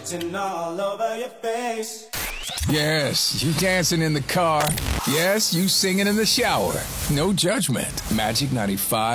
written all over your face. Yes, you dancing in the car. Yes, you singing in the shower. No judgment. Magic 95.